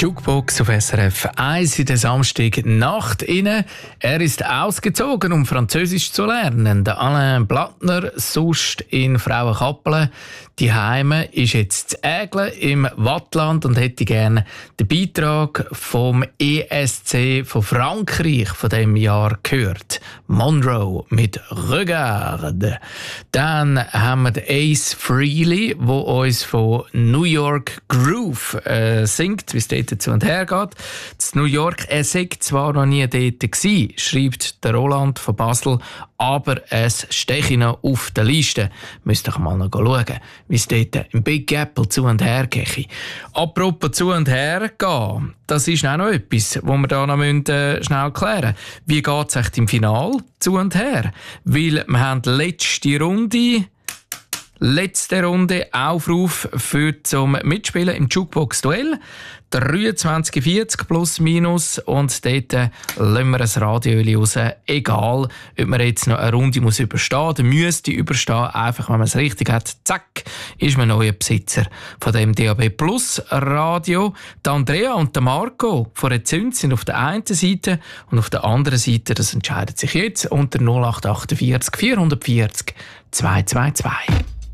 Jukebox auf SRF 1 in der Samstagnacht inne. Er ist ausgezogen, um Französisch zu lernen. Der Alain Blattner, sonst in Frauenkappelen. Die Heime ist jetzt zu Ägle im Wattland und hätte gerne den Beitrag vom ESC von Frankreich von dem Jahr gehört. Monroe mit Regarde. Dann haben wir den Ace Frehley, der uns von New York Groove singt, wie es dort zu und her geht. Das New York, er sei zwar noch nie dort gewesen, schreibt der Roland von Basel, aber es stehe noch auf der Liste. Müsst ihr mal noch schauen, wie es dort im Big Apple zu und her geht. Apropos zu und her gehen, das ist auch noch etwas, was wir da noch schnell klären müssen. Wie geht es im Finale zu und her? Weil wir haben letzte Runde Aufruf zum Mitspielen im Jukebox-Duell. 23,40 plus minus und dort lassen wir ein Radio raus. Egal, ob man jetzt noch eine Runde überstehen muss, oder müsste überstehen. Einfach, wenn man es richtig hat, zack, ist man neuer Besitzer von dem DAB Plus Radio. Die Andrea und der Marco von der Zünd sind auf der einen Seite und auf der anderen Seite, das entscheidet sich jetzt unter 0848 440 222.